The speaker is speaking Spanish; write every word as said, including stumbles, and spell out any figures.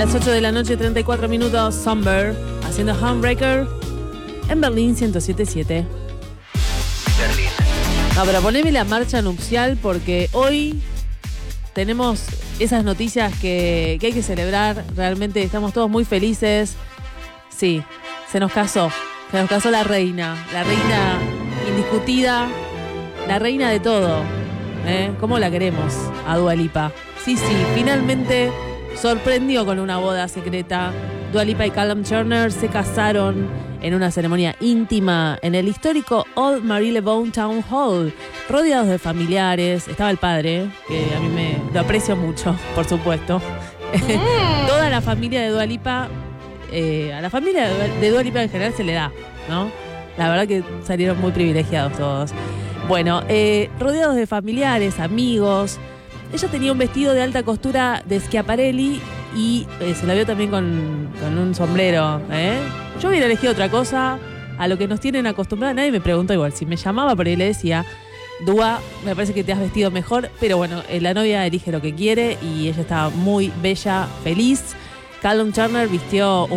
las ocho de la noche, treinta y cuatro minutos, Somber, haciendo Homebreaker en Berlín ciento siete punto siete. Berlín. No, pero poneme la marcha nupcial porque hoy tenemos esas noticias que, que hay que celebrar. Realmente estamos todos muy felices. Sí, se nos casó. Se nos casó la reina. La reina indiscutida. La reina de todo. ¿Eh? ¿Cómo la queremos a Dua Lipa? Sí, sí, finalmente sorprendió con una boda secreta. Dua Lipa y Callum Turner se casaron en una ceremonia íntima en el histórico Old Marylebone Town Hall, rodeados de familiares. Estaba el padre, que a mí me lo aprecio mucho, por supuesto. Mm. Toda la familia de Dua Lipa, eh, a la familia de Dua Lipa en general se le da, ¿no? La verdad que salieron muy privilegiados todos. Bueno, eh, rodeados de familiares, amigos. Ella tenía un vestido de alta costura de Schiaparelli y eh, se la vio también con, con un sombrero. ¿eh? Yo hubiera elegido otra cosa, a lo que nos tienen acostumbrados. Nadie me preguntó igual. Si me llamaba por ahí le decía, Dua, me parece que te has vestido mejor. Pero bueno, eh, la novia elige lo que quiere y ella estaba muy bella, feliz. Callum Turner vistió un